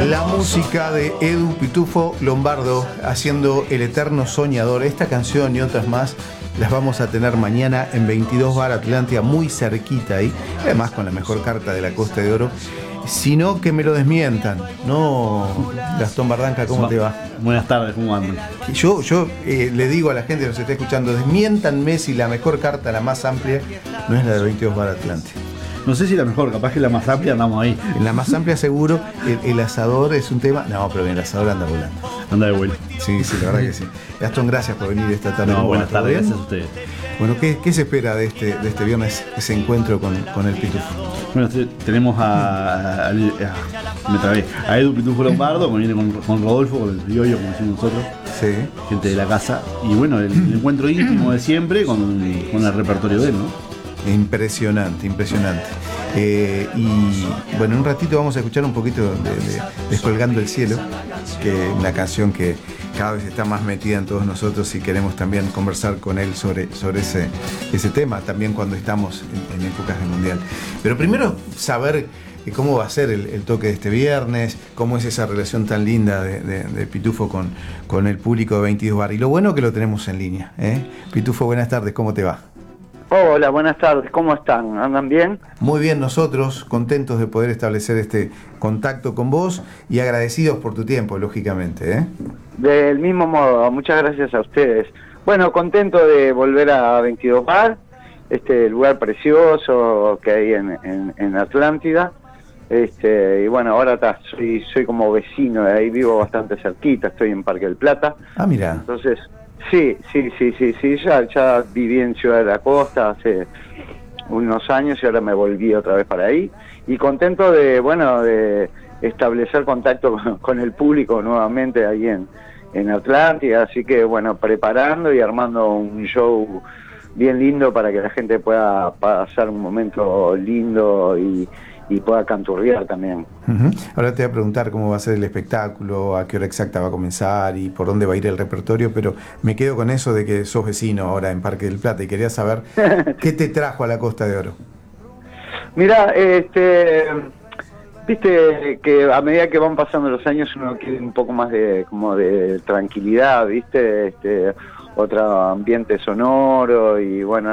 La música de Edu Pitufo Lombardo haciendo El Eterno Soñador. Esta canción y otras más las vamos a tener mañana en 22 Bar Atlántida, muy cerquita ahí, además con la mejor carta de la Costa de Oro. Sino que me lo desmientan, ¿no? Gastón Bardanca, ¿cómo te va? Buenas tardes, ¿cómo andan? Yo le digo a la gente que nos está escuchando, desmiéntanme si la mejor carta, la más amplia, no es la de 22 Bar Atlántida. No sé si la mejor, capaz que la más amplia, andamos ahí. En la más amplia seguro, el asador es un tema. No, pero bien, el asador anda volando. Anda de vuelta. Sí, la verdad que sí. Gastón, gracias por venir esta tarde. No, buenas tardes, gracias a ustedes. Bueno, ¿qué se espera de este viernes, ese encuentro con el Pitufo? Bueno, tenemos a Edu Pitufo Lombardo, que viene con Rodolfo, con el criollo, como decimos nosotros. Sí. Gente de la casa. Y bueno, el encuentro íntimo de siempre con el repertorio de él, ¿no? Impresionante. Y bueno, en un ratito vamos a escuchar un poquito de Descolgando el Cielo, que es una canción que cada vez está más metida en todos nosotros y queremos también conversar con él sobre ese tema, también cuando estamos en épocas de mundial. Pero primero saber cómo va a ser el toque de este viernes, cómo es esa relación tan linda de Pitufo con el público de 22 Bar. Y lo bueno que lo tenemos en línea, ¿eh? Pitufo, buenas tardes, ¿cómo te va? Hola, buenas tardes, ¿cómo están? ¿Andan bien? Muy bien, nosotros contentos de poder establecer este contacto con vos y agradecidos por tu tiempo, lógicamente, ¿eh? Del mismo modo, muchas gracias a ustedes. Bueno, contento de volver a 22 Bar, este lugar precioso que hay en Atlántida. Y bueno, ahora soy como vecino de ahí, vivo bastante cerquita, estoy en Parque del Plata. Ah, mira. Entonces, sí, ya viví en Ciudad de la Costa hace unos años y ahora me volví otra vez para ahí. Y contento de establecer contacto con el público nuevamente ahí en Atlántida, así que bueno, preparando y armando un show bien lindo para que la gente pueda pasar un momento lindo y pueda canturrear también. Uh-huh. Ahora te voy a preguntar cómo va a ser el espectáculo, a qué hora exacta va a comenzar y por dónde va a ir el repertorio, pero me quedo con eso de que sos vecino ahora en Parque del Plata y quería saber qué te trajo a la Costa de Oro. Mira, viste que a medida que van pasando los años uno quiere un poco más de tranquilidad, viste, otro ambiente sonoro y bueno,